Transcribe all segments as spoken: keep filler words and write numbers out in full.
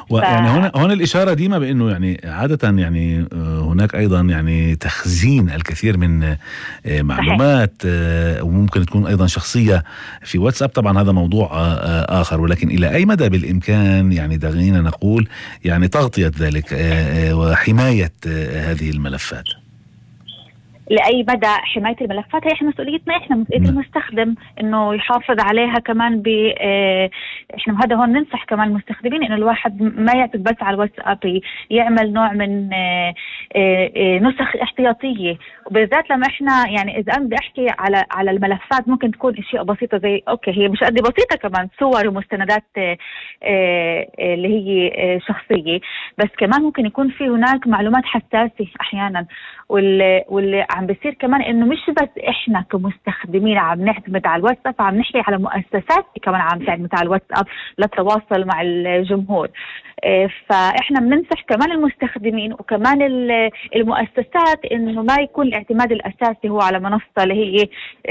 ويعني هنا هون الإشارة ديما بأنه يعني عادة يعني هناك أيضا يعني تخزين الكثير من معلومات وممكن تكون أيضا شخصية في واتساب. طبعا هذا موضوع آخر، ولكن إلى أي مدى بالإمكان يعني دعينا نقول يعني تغطية ذلك وحماية هذه الملفات؟ لأي مدى حماية الملفات هي مسؤوليتنا إحنا، مسؤولية المستخدم إنه يحافظ عليها كمان. ب اه إحنا هذا هون ننصح كمان المستخدمين إنه الواحد ما يعتمد بس على الواتساب، يعمل نوع من اه اه نسخ احتياطية، وبالذات لما إحنا يعني إذا أنا بدي أحكي على على الملفات ممكن تكون أشياء بسيطة زي أوكي هي مش قد بسيطة كمان صور ومستندات اه اه اللي هي اه شخصية، بس كمان ممكن يكون في هناك معلومات حساسة أحيانا. واللي واللي عم بيصير كمان انه مش بس احنا كمستخدمين عم نعتمد على الواتساب، عم نحكي على مؤسسات كمان عم تعتمد على الواتساب للتواصل مع الجمهور. فاحنا بننصح كمان المستخدمين وكمان المؤسسات انه ما يكون الاعتماد الاساسي هو على منصة اللي هي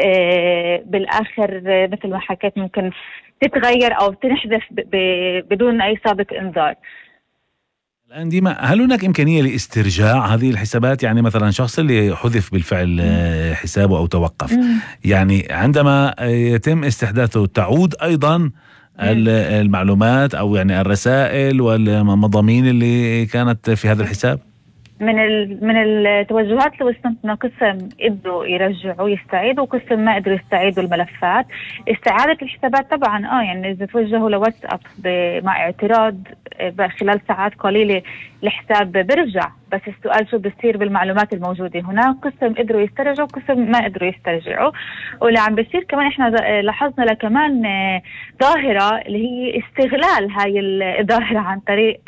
بالاخر مثل ما حكيت ممكن تتغير او تنحذف بدون اي سابق انذار. الآن ديما، هل هناك إمكانية لاسترجاع هذه الحسابات؟ يعني مثلا شخص اللي حذف بالفعل حسابه أو توقف، يعني عندما يتم استحداثه تعود أيضا المعلومات أو يعني الرسائل والمضامين اللي كانت في هذا الحساب؟ من من التوجهات اللي وصلتنا قسم قدروا يرجعوا يستعيدوا وقسم ما قدروا يستعيدوا الملفات. استعادة الحسابات طبعا اه يعني إذا توجهوا لواتساب مع اعتراض خلال ساعات قليلة الحساب بيرجع، بس السؤال شو بيصير بالمعلومات الموجودة هناك. قسم قدروا يسترجعوا وقسم ما قدروا يسترجعوا. واللي عم بيصير كمان احنا لاحظنا لكمان ظاهرة اللي هي استغلال هاي الظاهرة عن طريق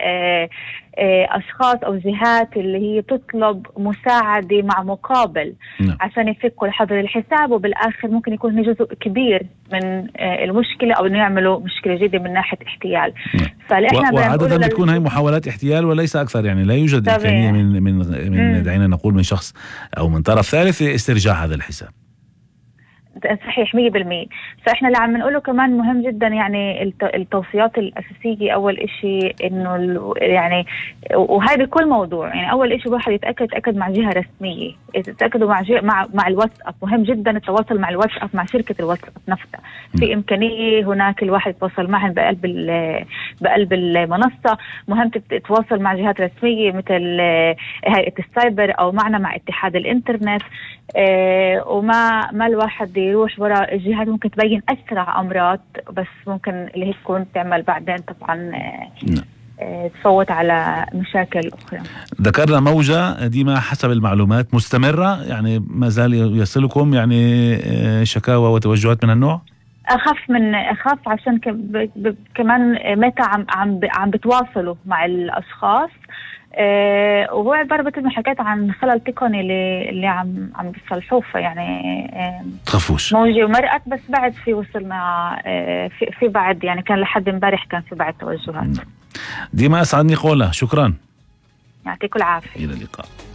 أشخاص أو جهات اللي هي تطلب مساعدة مع مقابل م. عشان يفكوا الحظر الحساب، وبالآخر ممكن يكون جزء كبير من المشكلة أو إنه يعملوا مشكلة جديدة من ناحية احتيال. فإحنا وعادة بتكون هاي محاولات احتيال وليس أكثر، يعني لا يوجد إمكانية من من من دعينا نقول من شخص أو من طرف ثالث استرجاع هذا الحساب. صحيح مية بالمية. فإحنا اللي عم نقوله كمان مهم جدا يعني التوصيات الأساسية. أول إشي إنه يعني وهاي بكل موضوع يعني أول إشي واحد يتأكد يتأكد مع جهة رسمية، يتأكدوا مع جهة مع مع الواتساب. مهم جدا التواصل مع الواتساب مع شركة الواتساب نفسها. في إمكانية هناك الواحد يتواصل معهم بقلب بقلب المنصة. مهم تتواصل مع جهات رسمية مثل هيئة السايبر أو معنا مع اتحاد الإنترنت. اه وما ما الواحد يروح وراء الجهات ممكن تبين أسرع أمراض، بس ممكن اللي هي تكون تعمل بعدين طبعا اه تفوت على مشاكل أخرى. ذكرنا موجة ديما حسب المعلومات مستمرة، يعني ما زال يصلكم يعني شكاوى وتوجهات من النوع؟ أخاف من أخاف عشان كمان متى عم عم عم بتواصلوا مع الأشخاص. أه وهو عبارة مثل ما حكيت عن خلل تقني اللي اللي عم عم بيصلحوه. يعني أه تخافوش موجة ومرقت، بس بعد في وصلنا أه في في بعد يعني كان لحد امبارح كان في بعد توجهات. ديما أسعدني قولها، شكرا، يعطيكم العافية، إلى اللقاء.